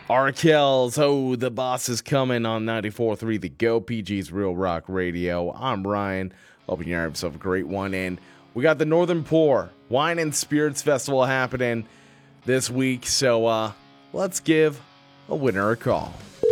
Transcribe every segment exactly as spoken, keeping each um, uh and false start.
Arkells, oh, the boss is coming on ninety-four point three The Go, P G's Real Rock Radio. I'm Ryan. Hoping you're having yourself a great one. And we got the Northern Pour Wine and Spirits Festival happening this week. So uh, let's give a winner a call.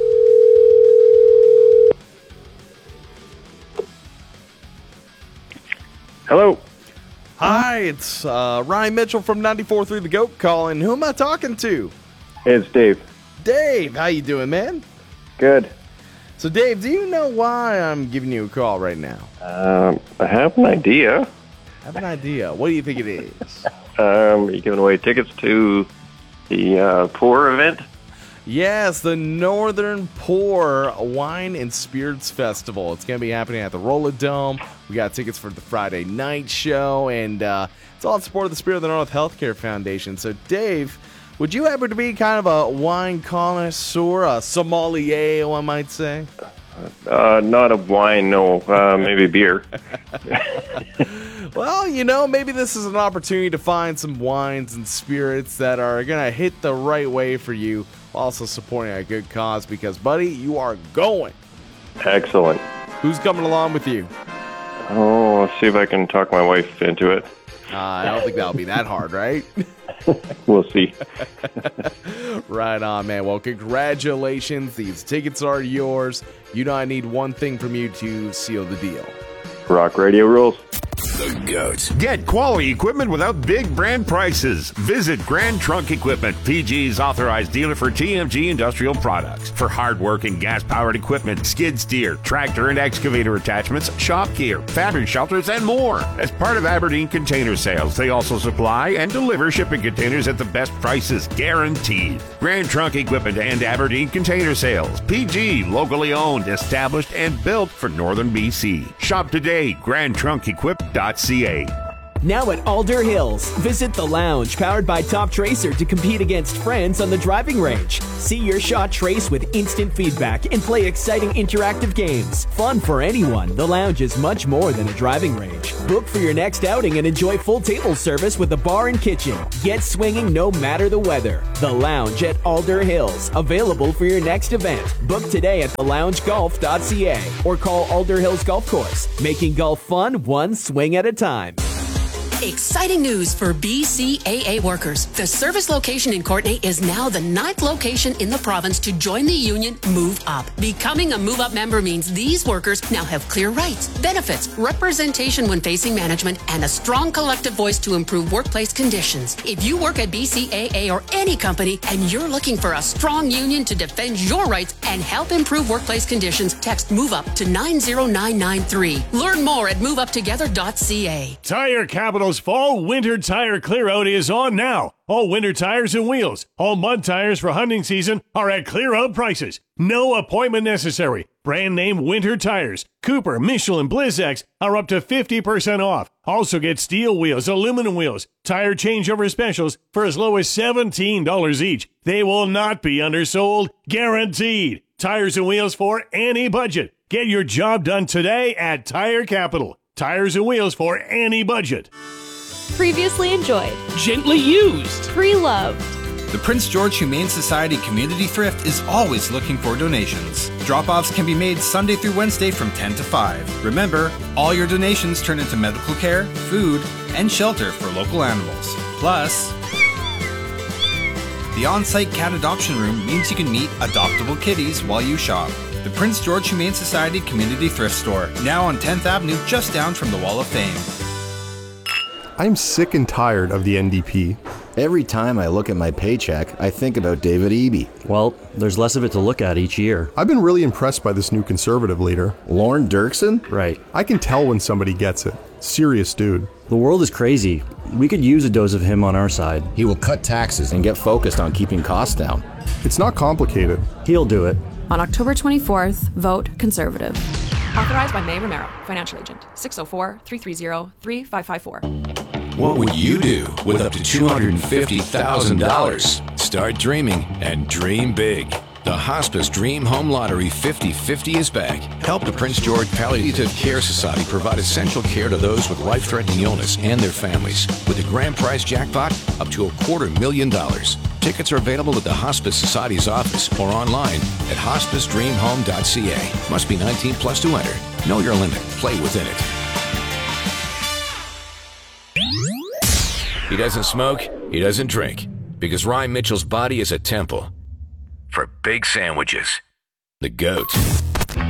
Hello. Hi, it's uh, Ryan Mitchell from ninety-four point three The Go calling. Who am I talking to? It's Dave. Dave, how you doing, man? Good. So, Dave, do you know why I'm giving you a call right now? Um, I have an idea. I have an idea. What do you think it is? Um, are you giving away tickets to the uh, Pour event? Yes, the Northern Pour Wine and Spirits Festival. It's going to be happening at the Rolla-Dome. We got tickets for the Friday night show, and uh, it's all in support of the Spirit of the North Healthcare Foundation. So, Dave, would you happen to be kind of a wine connoisseur, a sommelier, one might say? Uh, not of wine, no. Uh, maybe beer. Well, you know, maybe this is an opportunity to find some wines and spirits that are going to hit the right way for you, while also supporting a good cause, because, buddy, you are going. Excellent. Who's coming along with you? Oh, let's see if I can talk my wife into it. Uh, I don't think that'll be that hard, right? We'll see. Right on, man. Well, congratulations. These tickets are yours. You know I need one thing from you to seal the deal. Rock Radio rules. The GOAT. Get quality equipment without big brand prices. Visit Grand Trunk Equipment, P G's authorized dealer for T M G industrial products. For hard-working gas-powered equipment, skid steer, tractor and excavator attachments, shop gear, fabric shelters, and more. As part of Aberdeen Container Sales, they also supply and deliver shipping containers at the best prices, guaranteed. Grand Trunk Equipment and Aberdeen Container Sales. P G, locally owned, established, and built for Northern B C. Shop today, grand trunk equip dot c a. Now at Alder Hills, visit the lounge powered by Top Tracer to compete against friends on the driving range. See your shot trace with instant feedback and play exciting interactive games. Fun for anyone, the lounge is much more than a driving range. Book for your next outing and enjoy full table service with a bar and kitchen. Get swinging no matter the weather. The lounge at Alder Hills, available for your next event. Book today at the lounge golf dot c a or call Alder Hills Golf Course, making golf fun one swing at a time. Exciting news for B C A A workers. The service location in Courtenay is now the ninth location in the province to join the union Move Up. Becoming a Move Up member means these workers now have clear rights, benefits, representation when facing management, and a strong collective voice to improve workplace conditions. If you work at B C A A or any company and you're looking for a strong union to defend your rights and help improve workplace conditions, text Move Up to nine zero nine nine three. Learn more at move up together dot c a. Tire Capital's fall winter tire clear out is on now. All winter tires and wheels, all mud tires for hunting season are at clear out prices. No appointment necessary. Brand name winter tires, Cooper, Michelin, Blizzak are up to fifty percent off. Also get steel wheels, aluminum wheels, tire changeover specials for as low as seventeen dollars each. They will not be undersold, guaranteed. Tires and wheels for any budget. Get your job done today at Tire Capital. Tires and wheels for any budget. Previously enjoyed. Gently used. Pre-loved. The Prince George Humane Society Community Thrift is always looking for donations. Drop-offs can be made Sunday through Wednesday from ten to five. Remember, all your donations turn into medical care, food, and shelter for local animals. Plus, the on-site cat adoption room means you can meet adoptable kitties while you shop. The Prince George Humane Society Community Thrift Store, now on tenth Avenue, just down from the Wall of Fame. I'm sick and tired of the N D P. Every time I look at my paycheck, I think about David Eby. Well, there's less of it to look at each year. I've been really impressed by this new conservative leader. Lorne Dirksen? Right. I can tell when somebody gets it. Serious dude. The world is crazy. We could use a dose of him on our side. He will cut taxes and get focused on keeping costs down. It's not complicated. He'll do it. On October twenty-fourth, vote Conservative. Authorized by May Romero, financial agent. six oh four, three three zero, three five five four. What would you do with up to two hundred fifty thousand dollars? Start dreaming and dream big. The Hospice Dream Home Lottery fifty fifty is back. Help the Prince George Palliative Care Society provide essential care to those with life-threatening illness and their families. With a grand prize jackpot up to a quarter million dollars. Tickets are available at the Hospice Society's office or online at hospice dream home dot c a. Must be nineteen plus to enter. Know your limit. Play within it. He doesn't smoke, he doesn't drink, because Ryan Mitchell's body is a temple for big sandwiches. The GOAT.